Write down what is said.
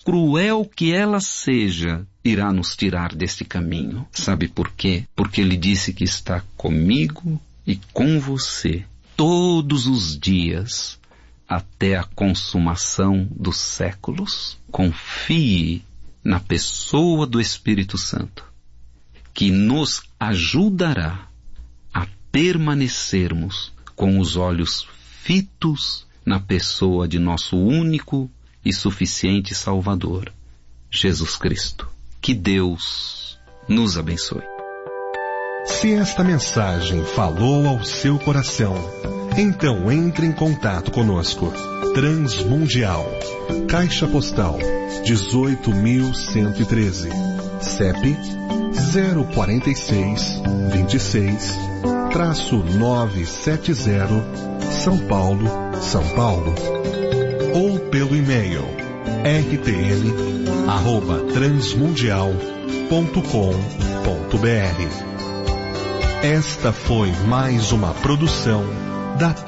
cruel que ela seja, irá nos tirar deste caminho. Sabe por quê? Porque Ele disse que está comigo e com você todos os dias, até a consumação dos séculos. Confie na pessoa do Espírito Santo, que nos ajudará a permanecermos com os olhos fitos na pessoa de nosso único e suficiente Salvador, Jesus Cristo. Que Deus nos abençoe. Se esta mensagem falou ao seu coração, então entre em contato conosco. Transmundial, Caixa Postal 18.113, CEP 04626-970, São Paulo, São Paulo. Ou pelo e-mail rtl@transmundial.com.br. Esta foi mais uma produção da